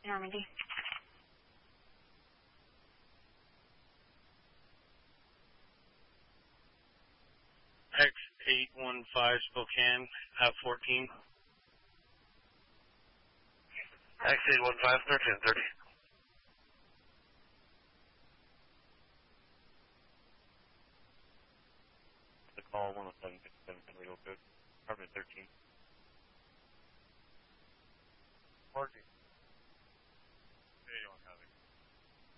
Normandy. X815 Spokane, 14. X815, 1330. The call 107.